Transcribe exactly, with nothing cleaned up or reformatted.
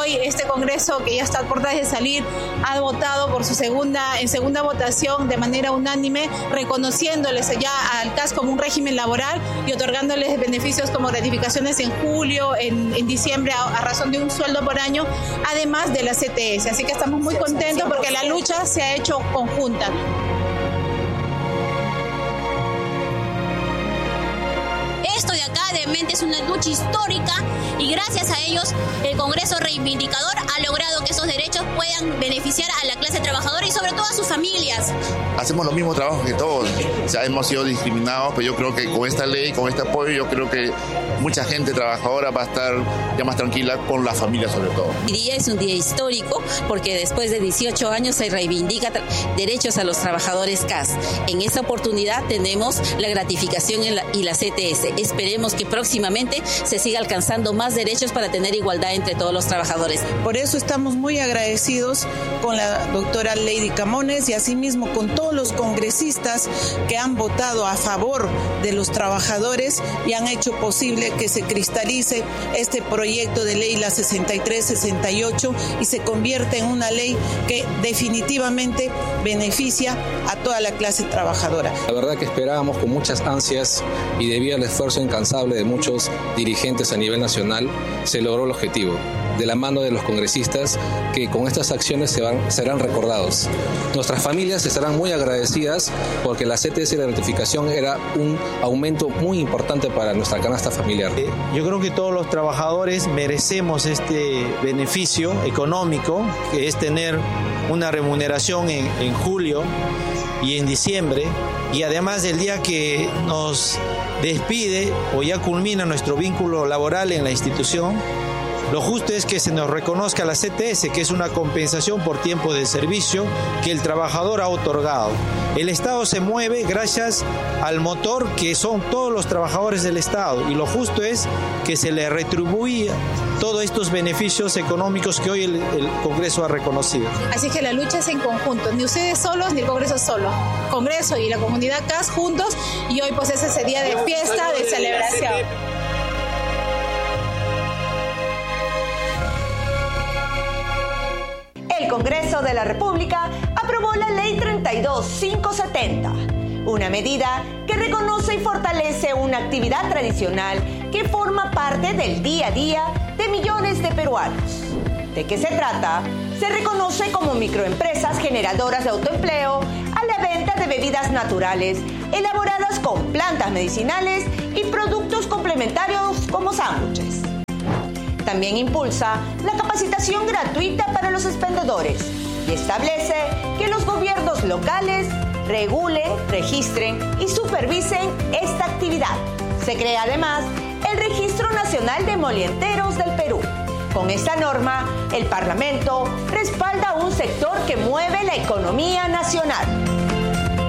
hoy este Congreso, que ya está a puertas de salir, ha votado por su segunda, en segunda votación de manera unánime, reconociéndoles ya al C A S como un régimen laboral y otorgándoles beneficios como gratificaciones en julio, en, en diciembre, a, a razón de un sueldo por año, además de la C T S. Así que estamos muy contentos porque la lucha se ha hecho conjunta. Esto de acá realmente es una lucha histórica y gracias a ellos el Congreso Reivindicador ha logrado que esos derechos puedan beneficiar a la clase trabajadora y sobre todo a sus familias. Hacemos los mismos trabajos que todos, o sea, hemos sido discriminados, pero yo creo que con esta ley, con este apoyo, yo creo que mucha gente trabajadora va a estar ya más tranquila con la familia sobre todo. Hoy día es un día histórico porque después de dieciocho años se reivindica derechos a los trabajadores C A S. En esta oportunidad tenemos la gratificación y la, y la C T S. Esperemos que próximamente se siga alcanzando más derechos para tener igualdad entre todos los trabajadores. Por eso estamos muy agradecidos con la doctora Lady Camones y asimismo con todos los congresistas que han votado a favor de los trabajadores y han hecho posible que se cristalice este proyecto de ley, la sesenta y tres sesenta y ocho, y se convierte en una ley que definitivamente beneficia a toda la clase trabajadora. La verdad que esperábamos con muchas ansias y debido al esfuerzo incansable de muchos dirigentes a nivel nacional, se logró el objetivo. De la mano de los congresistas que con estas acciones se van, serán recordados. Nuestras familias estarán muy agradecidas porque la C T S de gratificación era un aumento muy importante para nuestra canasta familiar. Yo creo que todos los trabajadores merecemos este beneficio económico, que es tener una remuneración en, en julio y en diciembre, y además del día que nos despide o ya culmina nuestro vínculo laboral en la institución, lo justo es que se nos reconozca la C T S, que es una compensación por tiempo de servicio que el trabajador ha otorgado. El Estado se mueve gracias al motor que son todos los trabajadores del Estado, y lo justo es que se le retribuya todos estos beneficios económicos que hoy el, el Congreso ha reconocido. Así que la lucha es en conjunto, ni ustedes solos ni el Congreso solo. Congreso y la comunidad C A S juntos, y hoy pues es ese día de fiesta, de celebración. El Congreso de la República aprobó la Ley treinta y dos mil quinientos setenta, una medida que reconoce y fortalece una actividad tradicional que forma parte del día a día de millones de peruanos. ¿De qué se trata? Se reconoce como microempresas generadoras de autoempleo a la venta de bebidas naturales elaboradas con plantas medicinales y productos complementarios como sándwiches. También impulsa la capacitación gratuita para los expendedores y establece que los gobiernos locales regulen, registren y supervisen esta actividad. Se crea además el Registro Nacional de Molienteros del Perú. Con esta norma, el Parlamento respalda un sector que mueve la economía nacional.